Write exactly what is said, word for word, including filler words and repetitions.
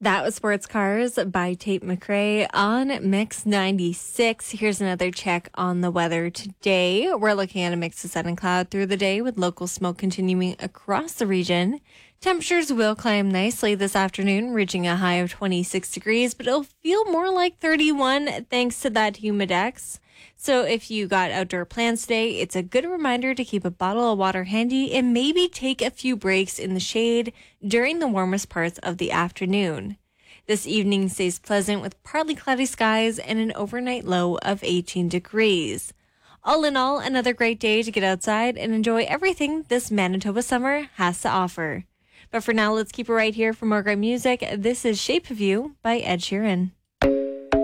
That was Sports Cars by Tate McRae on Mix ninety-six. Here's another check on the weather today. We're looking at a mix of sun and cloud through the day with local smoke continuing across the region. Temperatures will climb nicely this afternoon, reaching a high of twenty-six degrees, but it'll feel more like thirty-one thanks to that humidex. So if you got outdoor plans today, it's a good reminder to keep a bottle of water handy and maybe take a few breaks in the shade during the warmest parts of the afternoon. This evening stays pleasant with partly cloudy skies and an overnight low of eighteen degrees. All in all, another great day to get outside and enjoy everything this Manitoba summer has to offer. But for now, let's keep it right here for more great music. This is Shape of You by Ed Sheeran.